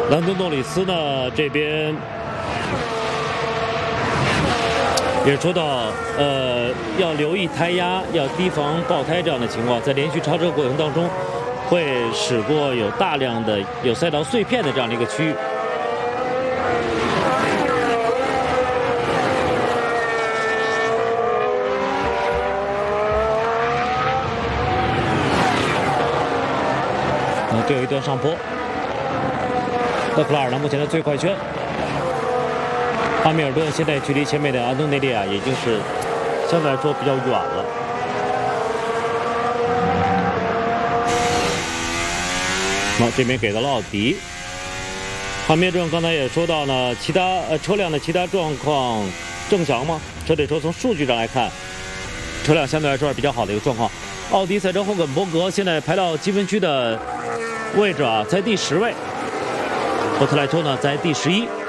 兰东诺里斯呢这边也说到，要留意胎压，要提防爆胎这样的情况，在连续超车过程当中，会驶过有大量的有赛道碎片的这样的一个区域。最后一段上坡，勒克莱尔呢目前的最快圈。哈密尔顿现在距离前面的安东内利亚已经是相对来说比较远了。好，这边给到了奥迪。哈密尔顿刚才也说到呢，其他车辆的其他状况正常吗？车队说从数据上来看，车辆相对来说是比较好的一个状况。奥迪赛车霍肯伯格现在排到积分区的位置啊，在第10位。波特莱托呢在第11。